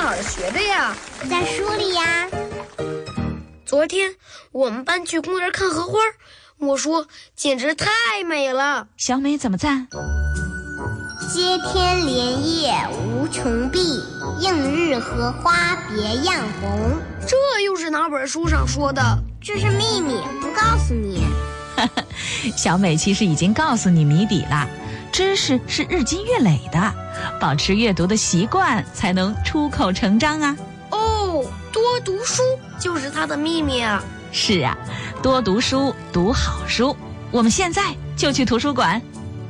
儿学的呀？ 在书里呀。 昨天我们班去公园看荷花，我说简直太美了。 小美怎么赞？ 接天莲叶无穷碧，映日荷花别样红。 这又是哪本书上说的？ 这是秘密，不告诉你。 小美其实已经告诉你谜底了，知识是日积月累的，保持阅读的习惯才能出口成章啊。 哦，多读书就是它的秘密啊。 是啊，多读书，读好书。我们现在就去图书馆。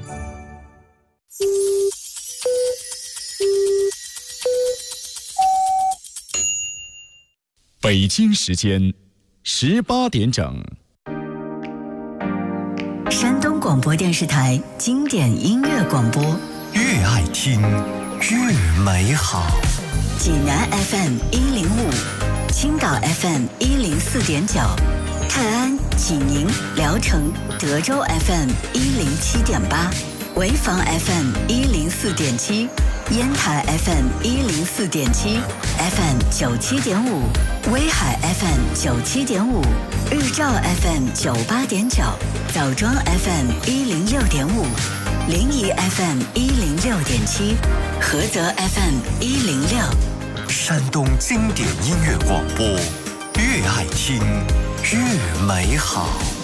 北京时间18点整。 山东广播电视台经典音乐广播， 越爱听越美好。 济南 FM 105，青岛 FM 104.9，泰安、济宁、聊城、德州 FM 107.8，潍坊 FM 104.7，烟台 FM 104.7，FM 97.5，威海 FM 97.5，日照 FM 98.9，枣庄 FM 106.5，临沂 FM 106.7，菏泽 FM 106。 山东经典音乐广播，越爱听越美好。